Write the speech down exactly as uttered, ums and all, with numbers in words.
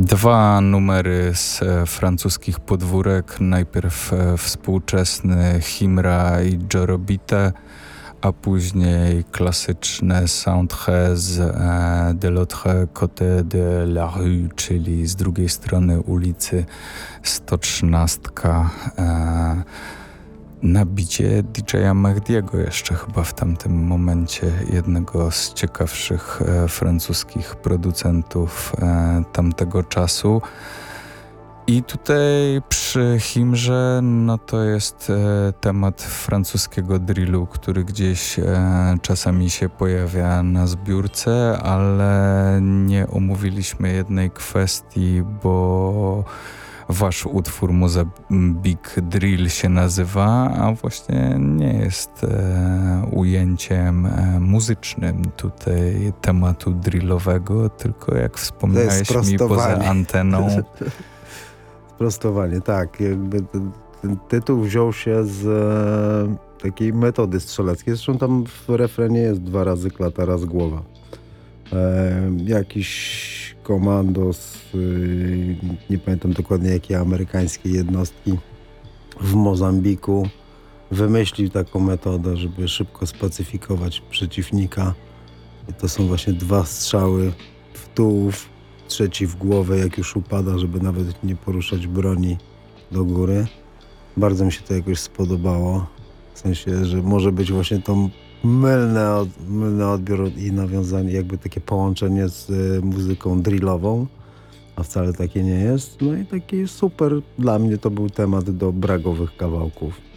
Dwa numery z e, francuskich podwórek. Najpierw e, współczesny Himra i Jorobite, a później klasyczne Soundtraits z e, De l'autre côté de la rue, czyli z drugiej strony ulicy sto trzynaście. E, na bicie D J Mehdiego jeszcze chyba w tamtym momencie, jednego z ciekawszych e, francuskich producentów e, tamtego czasu. I tutaj przy Himrze no to jest e, temat francuskiego drillu, który gdzieś e, czasami się pojawia na zbiórce, ale nie omówiliśmy jednej kwestii, bo wasz utwór Mozambique Drill się nazywa, a właśnie nie jest e, ujęciem e, muzycznym tutaj tematu drillowego, tylko jak wspomniałeś mi poza anteną. Sprostowanie, tak. Jakby ten, ten tytuł wziął się z e, takiej metody strzeleckiej. Zresztą tam w refrenie jest dwa razy klata, raz głowa. E, jakiś komandos, e, nie pamiętam dokładnie jakiej amerykańskiej jednostki w Mozambiku wymyślił taką metodę, żeby szybko spacyfikować przeciwnika. I to są właśnie dwa strzały w tułów, trzeci w głowę, jak już upada, żeby nawet nie poruszać broni do góry. Bardzo mi się to jakoś spodobało. W sensie, że może być właśnie to mylne, od, mylny odbiór i nawiązanie, jakby takie połączenie z y, muzyką drillową, a wcale takie nie jest. No i taki super, dla mnie to był temat do bragowych kawałków.